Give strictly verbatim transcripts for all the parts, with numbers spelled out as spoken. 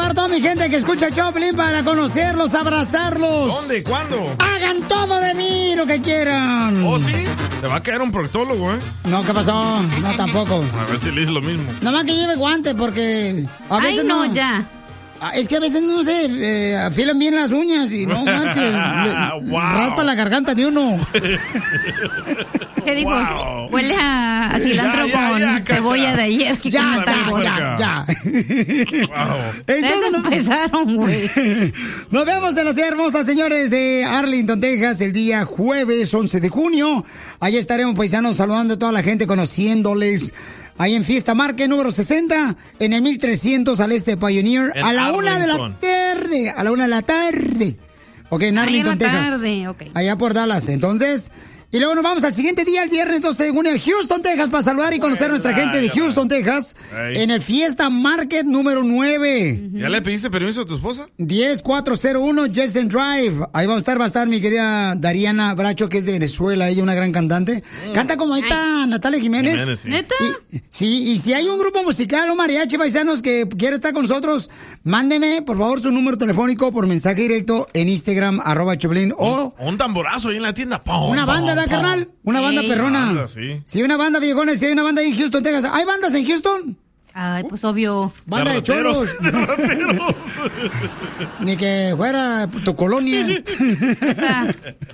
para toda mi gente que escucha el Choplin, para conocerlos, abrazarlos. ¿Dónde? ¿Cuándo? Hagan todo de mí, lo que quieran. ¿Oh, sí? Te va a caer un proctólogo, ¿eh? No, ¿qué pasó? No, tampoco. A ver si le hice lo mismo. Nada más que lleve guante porque a veces Ay, no, no ya. Es que a veces no se eh, afilan bien las uñas y no marches. Le, wow. Raspa la garganta de uno. ¿Qué dijo? Wow. Huele a, a cilantro Ya, ya, con ya, cebolla cacha. de ayer. Que Ya, comí ya, tacos. ya, ya. Wow. Entonces, Eso empezaron, güey. nos vemos en la ciudad hermosa, señores, de Arlington, Texas, el día jueves once de junio. Allí estaremos, paisanos, saludando a toda la gente, conociéndoles. Ahí en Fiesta Market número sesenta, en el mil trescientos al este de Pioneer, En a la una de la Arlington. tarde, a la una de la tarde. Ok, en Arlington, Ahí en la Texas. tarde, ok. Allá por Dallas. Entonces, y luego nos vamos al siguiente día, el viernes doce de junio, a Houston, Texas, para saludar y conocer a nuestra Buena, gente de ya Houston, Texas, Ey. en el Fiesta Market número nueve. ¿Ya le pediste permiso a tu esposa? diez cuatro cero uno Jessen Drive. Ahí vamos a estar, va a estar mi querida Dariana Bracho, que es de Venezuela, ella una gran cantante. Canta como esta Natalia Jiménez. Jiménez, sí. ¿Neta? Y- sí, y si hay un grupo musical o mariachi paisanos que quiere estar con nosotros, mándeme, por favor, su número telefónico por mensaje directo en Instagram, arroba Choplin, o Un tamborazo ahí en la tienda. Pum, una banda, pum, ¿da, pum. carnal? Una banda Ey. perrona. Banda, sí. Sí, una banda, viejones, si hay una banda ahí en Houston, Texas. ¿Hay bandas en Houston? Ay, pues obvio. Banda de rateros, cholos. de rateros. Ni que fuera tu colonia. Está.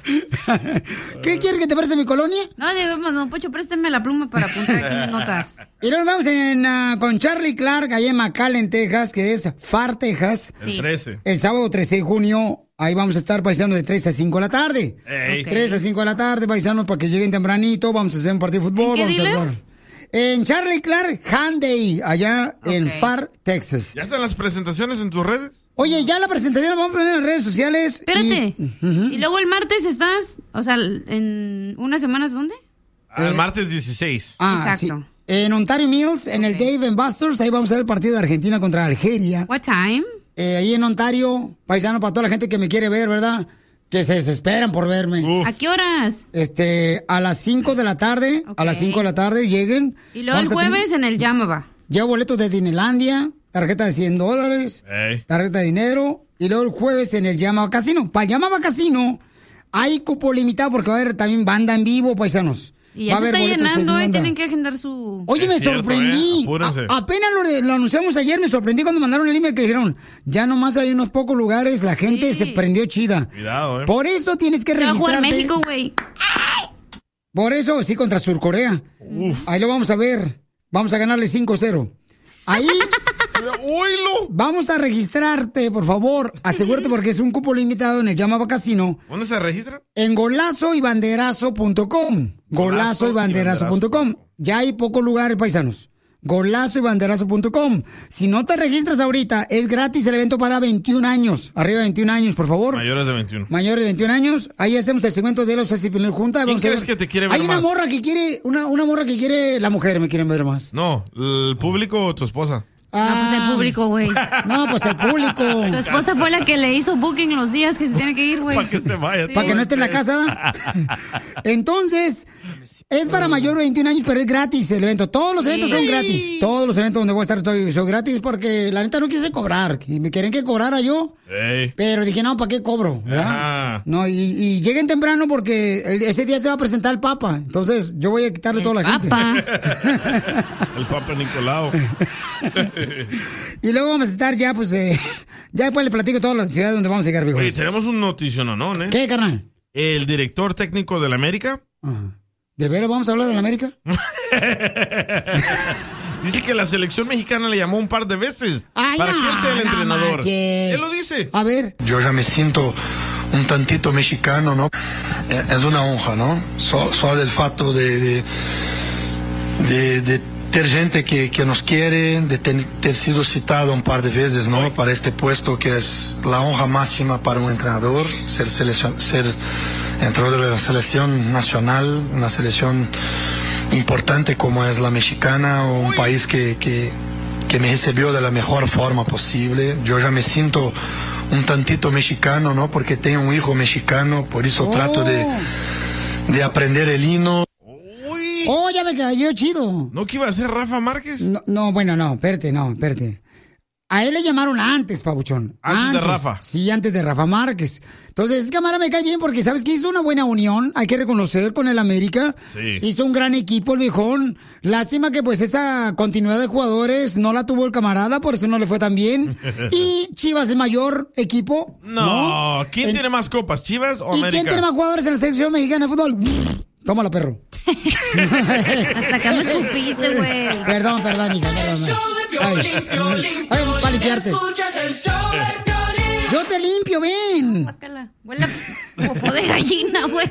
¿Qué quieres que te preste mi colonia? No, digamos, no, Pocho, préstame la pluma para apuntar aquí mis notas. Y luego vamos en, ah, con Charlie Clark, allá en McAllen, Texas, que es Far, Texas. El Sí. trece. El sábado trece de junio, ahí vamos a estar paisanos de tres a cinco de la tarde. Ey. Ok. tres a cinco de la tarde, paisanos, para que lleguen tempranito. Vamos a hacer un partido de fútbol. ¿En qué vamos a dealer? jugar. En Charlie Clark Hyundai, allá en Ok. Far, Texas. ¿Ya están las presentaciones en tus redes? Oye, ya la presentación la vamos a poner en las redes sociales. Espérate. y- Y luego el martes estás, o sea, en unas semanas, ¿dónde? Ah, el martes dieciséis. Ah, Exacto. sí. En Ontario Mills, en el Ok. Dave and Buster's, ahí vamos a ver el partido de Argentina contra Algeria. What time? Eh, ahí en Ontario, paisano, para toda la gente que me quiere ver, ¿verdad? Que se desesperan por verme. Uf. ¿A qué horas? Este, a las cinco de la tarde, Ok. a las cinco de la tarde lleguen. Y luego el Vamos a tener- jueves en el Yamaba. Llevo boletos de Disneylandia, tarjeta de cien dólares, Ey. tarjeta de dinero. Y luego el jueves en el Yamaba Casino. Para el Yamaba Casino hay cupo limitado porque va a haber también banda en vivo, paisanos. Y Va ya a se haber está boletos de llenando, ¿eh? banda. Tienen que agendar su... Oye, Es me cierto, sorprendí. ¿eh? Apúrense. A- apenas lo, de- lo anunciamos ayer, me sorprendí cuando mandaron el email que dijeron, ya nomás hay unos pocos lugares, la gente Sí. se prendió chida. Cuidado, eh. Por eso tienes que ¿Qué va a jugar registrarte. México, güey? Por eso, sí, contra Surcorea. Ahí lo vamos a ver. Vamos a ganarle cinco cero. Ahí ¡Oílo! vamos a registrarte, por favor. Asegúrate porque es un cupo limitado en el Llamaba Casino. ¿Dónde se registra? En golazo y banderazo punto com. Golazo y banderazo punto com. Ya hay pocos lugares, paisanos. Golazo y banderazo punto com. Si no te registras ahorita, es gratis el evento para veintiún años. Arriba de veintiún años, por favor. Mayores de veintiuno. Mayores de veintiún años. Ahí hacemos el segmento de los asesinos juntas. ¿Quién Vamos a crees ver. que te quiere ver Hay una más? morra que quiere, una, una morra que quiere, la mujer me quieren ver más. No, el público o tu esposa. No, pues el público, güey. No, pues el público. Su esposa fue la que le hizo booking los días que se tiene que ir, güey. Para que se vaya. Para que no esté en la casa. ¿da? Entonces, es para mayor de veintiún años, pero es gratis el evento. Todos los eventos son gratis. Todos los eventos donde voy a estar estoy- son gratis porque la neta no quise cobrar. Y me quieren que cobrara yo. Ey. Pero dije, no, ¿para qué cobro? ¿verdad? Ajá. No, y, y lleguen temprano porque el- ese día se va a presentar el Papa. Entonces, yo voy a quitarle toda la gente. Papá. El Papa Nicolau. Y luego vamos a estar ya, pues, eh, ya después le platico todas las ciudades donde vamos a llegar, viejo. Oye, tenemos un noticiononón, ¿eh? ¿Qué, carnal? El director técnico del América Ajá. ¿De veras vamos a hablar de la América? dice que la selección mexicana le llamó un par de veces Ay, para no, que él sea el no entrenador. manches. Él lo dice. A ver. Yo ya me siento un tantito mexicano, ¿no? Eh, Es una honra, ¿no? So, solo el fato de, de, de, de ter gente que, que nos quiere, de ten- ter sido citado un par de veces, ¿no? Para este puesto que es la honra máxima para un entrenador, ser, seleccion- ser entrenador de la selección nacional, una selección importante como es la mexicana, un país que, que, que me recibió de la mejor forma posible. Yo ya me siento un tantito mexicano, ¿no? Porque tengo un hijo mexicano, por eso Oh. trato de, de aprender el himno. Uy. Oh, ya me cayó chido. ¿No que iba a ser Rafa Márquez? No, no, bueno, no, espérate, no, espérate. A él le llamaron antes, papuchón. Antes, antes de Rafa. Sí, antes de Rafa Márquez. Entonces, ese camarada me cae bien porque, ¿sabes qué? Hizo una buena unión, hay que reconocer, con el América. Sí. Hizo un gran equipo el viejón. Lástima que, pues, esa continuidad de jugadores no la tuvo el camarada, por eso no le fue tan bien. Y Chivas es mayor equipo. No, ¿no? ¿quién En... tiene más copas, Chivas o ¿Y América? quién tiene más jugadores en la selección mexicana de fútbol? Tómala, perro. Hasta acá me escupiste, güey. Perdón, perdón, hija, perdón. Ay, ay, para limpiarte. Yo te limpio, ven. Bácala. Huele a popó de gallina, güey.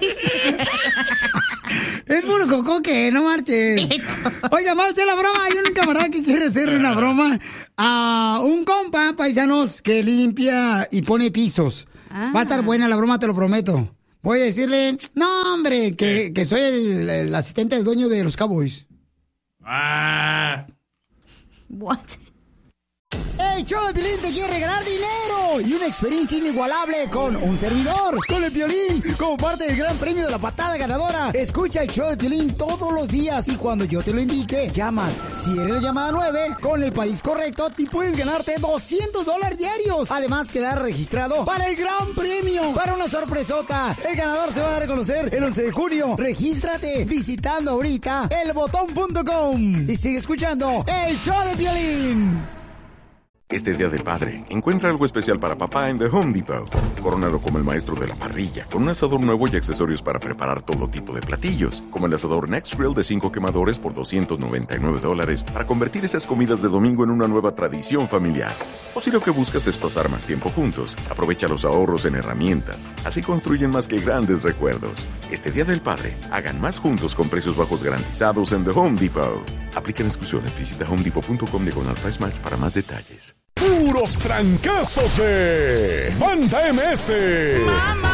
Es puro coco que no marches. Oiga, vamos a hacer la broma. Hay un camarada que quiere hacerle una broma a un compa, paisanos, que limpia y pone pisos. Ah. Va a estar buena la broma, te lo prometo. Voy a decirle, no, hombre, que, que soy el, el asistente del dueño de los Cowboys. Ah. What? El show de Piolín te quiere regalar dinero y una experiencia inigualable con un servidor, con el Piolín, como parte del gran premio de la patada ganadora. Escucha el show de Piolín todos los días y cuando yo te lo indique, llamas. Si eres la llamada nueve, con el país correcto, te puedes ganarte doscientos dólares diarios. Además, quedar registrado para el gran premio, para una sorpresota. El ganador se va a dar a conocer el once de junio. Regístrate visitando ahorita el botón punto com y sigue escuchando el show de Piolín. Este Día del Padre, encuentra algo especial para papá en The Home Depot. Corónalo como el maestro de la parrilla, con un asador nuevo y accesorios para preparar todo tipo de platillos, como el asador Next Grill de cinco quemadores por doscientos noventa y nueve dólares, para convertir esas comidas de domingo en una nueva tradición familiar. O si lo que buscas es pasar más tiempo juntos, aprovecha los ahorros en herramientas. Así construyen más que grandes recuerdos. Este Día del Padre, hagan más juntos con precios bajos garantizados en The Home Depot. Aplican exclusiones. Visita home depot punto com diagonal price match para más detalles. Puros trancazos de Banda M S. ¡Mamá!